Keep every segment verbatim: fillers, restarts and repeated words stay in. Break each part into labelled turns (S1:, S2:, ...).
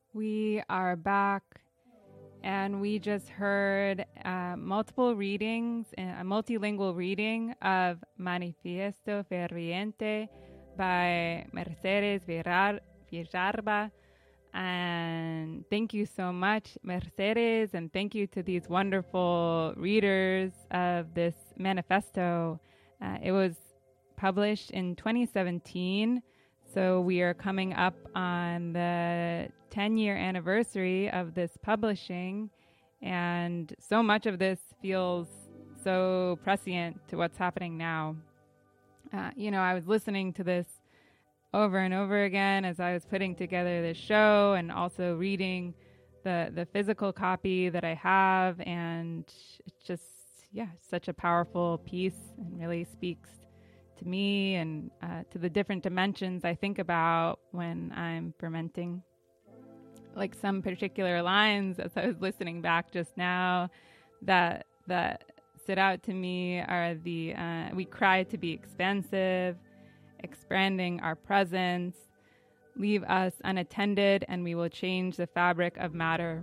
S1: We are back, and we just heard uh, multiple readings, a multilingual reading of Manifiesto Ferviente by Mercedes Villar- Villalba. And thank you so much, Mercedes, and thank you to these wonderful readers of this manifesto. Uh, it was published in twenty seventeen. So we are coming up on the ten-year anniversary of this publishing, and so much of this feels so prescient to what's happening now. Uh, you know, I was listening to this over and over again as I was putting together this show and also reading the, the physical copy that I have, and it's just, yeah, such a powerful piece and really speaks to me and uh, to the different dimensions I think about when I'm fermenting. Like some particular lines as I was listening back just now that that stood out to me are the uh, we cry to be expansive, expanding our presence, leave us unattended, and we will change the fabric of matter.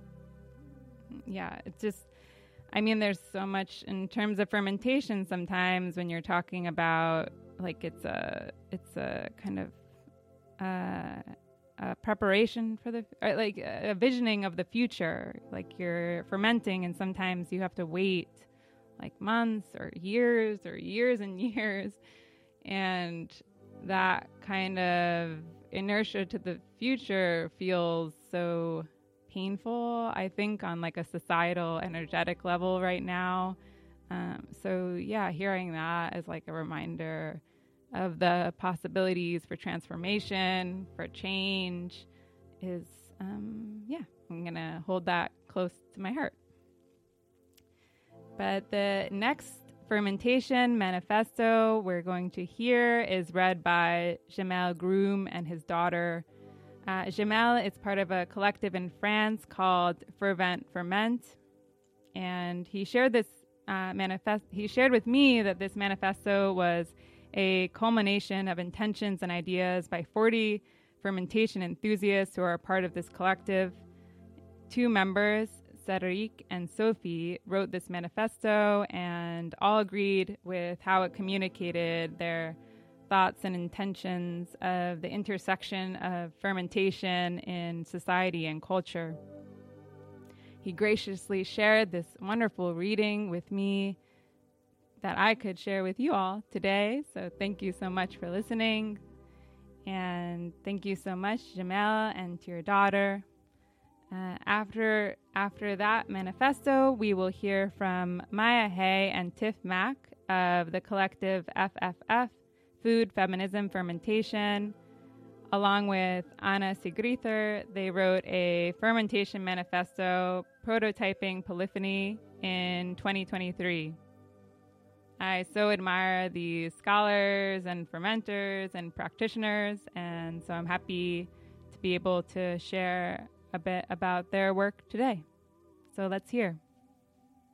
S1: Yeah, it's just, I mean, there's so much in terms of fermentation sometimes when you're talking about, like, it's a, it's a kind of uh, a preparation for the, or like a visioning of the future. Like you're fermenting and sometimes you have to wait like months or years or years and years. And that kind of inertia to the future feels so painful, I think, on like a societal energetic level right now. Um, so yeah, hearing that as like a reminder of the possibilities for transformation, for change is, um, yeah, I'm going to hold that close to my heart. But the next fermentation manifesto we're going to hear is read by Jamel Groom and his daughter. Uh, Jamel is part of a collective in France called Fervent Ferment, and he shared this uh, manifest. He shared with me that this manifesto was a culmination of intentions and ideas by forty fermentation enthusiasts who are a part of this collective. Two members, Cedric and Sophie, wrote this manifesto and all agreed with how it communicated their thoughts and intentions of the intersection of fermentation in society and culture. He graciously shared this wonderful reading with me that I could share with you all today. So thank you so much for listening. And thank you so much, Jamel, and to your daughter. Uh, after after that manifesto, we will hear from Maya Hay and Tiff Mack of the collective F F F, Food, Feminism, Fermentation. Along with Anna Sigrither, they wrote a fermentation manifesto prototyping polyphony in twenty twenty-three. I so admire these scholars and fermenters and practitioners, and so I'm happy to be able to share a bit about their work today. So let's hear.